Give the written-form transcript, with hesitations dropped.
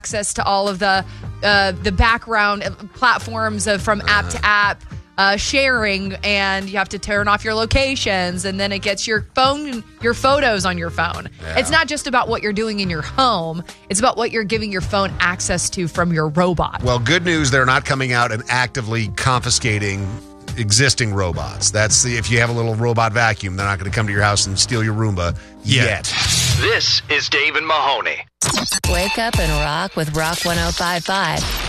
access to all of the background platforms from app to app sharing, and you have to turn off your locations, and then it gets your photos on your phone. Yeah. It's not just about what you're doing in your home. It's about what you're giving your phone access to from your robot. Well, good news, they're not coming out and actively confiscating existing robots. That's if you have a little robot vacuum, they're not going to come to your house and steal your Roomba yet. This is Dave and Mahoney. Wake up and rock with Rock 105.5.